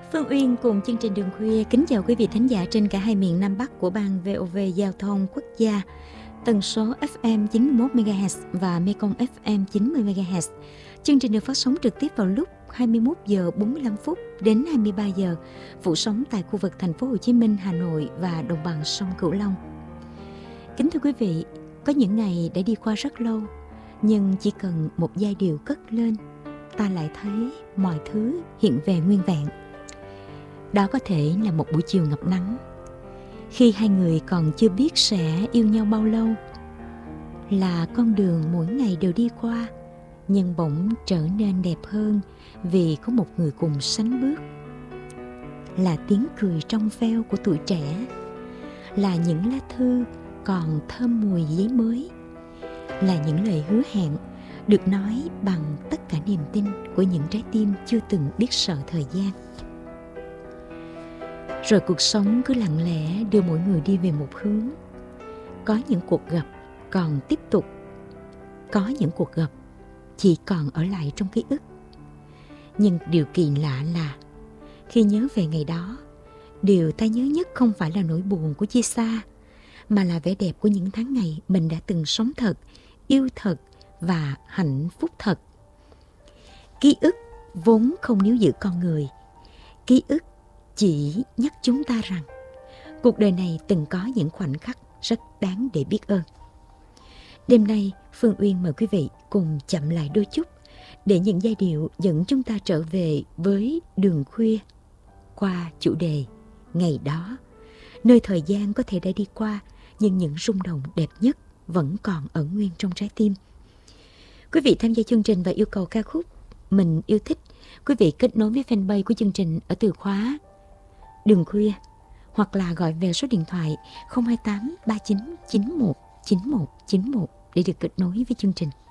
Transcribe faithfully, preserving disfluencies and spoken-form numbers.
Phương Uyên cùng chương trình Đường Khuya kính chào quý vị thính giả trên cả hai miền Nam Bắc của ban vê o vê Giao thông Quốc gia, tần số ép em chín mươi mốt mê ga héc và Mekong ép em chín mươi mê ga héc. Chương trình được phát sóng trực tiếp vào lúc hai mươi mốt giờ bốn mươi lăm phút đến hai mươi ba giờ, phủ sóng tại khu vực thành phố Hồ Chí Minh, Hà Nội và đồng bằng sông Cửu Long. Kính thưa quý vị, có những ngày đã đi qua rất lâu, nhưng chỉ cần một giai điệu cất lên, ta lại thấy mọi thứ hiện về nguyên vẹn. Đó có thể là một buổi chiều ngập nắng, khi hai người còn chưa biết sẽ yêu nhau bao lâu, là con đường mỗi ngày đều đi qua, nhưng bỗng trở nên đẹp hơn vì có một người cùng sánh bước. Là tiếng cười trong veo của tuổi trẻ, là những lá thư còn thơm mùi giấy mới, là những lời hứa hẹn được nói bằng tất cả niềm tin của những trái tim chưa từng biết sợ thời gian. Rồi cuộc sống cứ lặng lẽ đưa mỗi người đi về một hướng. Có những cuộc gặp còn tiếp tục, có những cuộc gặp chỉ còn ở lại trong ký ức. Nhưng điều kỳ lạ là khi nhớ về ngày đó, điều ta nhớ nhất không phải là nỗi buồn của chia xa, mà là vẻ đẹp của những tháng ngày mình đã từng sống thật, yêu thật và hạnh phúc thật. Ký ức vốn không níu giữ con người. Ký ức chỉ nhắc chúng ta rằng cuộc đời này từng có những khoảnh khắc rất đáng để biết ơn. Đêm nay, Phương Uyên mời quý vị cùng chậm lại đôi chút để những giai điệu dẫn chúng ta trở về với đường khuya qua chủ đề ngày đó, nơi thời gian có thể đã đi qua nhưng những rung động đẹp nhất vẫn còn ở nguyên trong trái tim. Quý vị tham gia chương trình và yêu cầu ca khúc mình yêu thích, quý vị kết nối với fanpage của chương trình ở từ khóa Đường Khuya, hoặc là gọi về số điện thoại không hai tám ba chín chín một chín một chín một để được kết nối với chương trình.